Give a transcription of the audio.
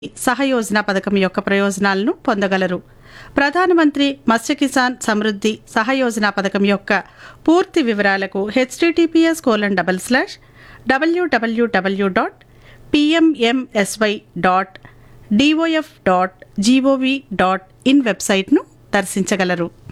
సహయోజన పథకం యొక్క ప్రయోజనాలను పొందగలరు. ప్రధానమంత్రి మత్స్య కిసాన్ సమృద్ధి సహయోజన పథకం యొక్క పూర్తి వివరాలకు https://www.pmmsy.dof.gov.in వెబ్సైట్ను దర్శించగలరు.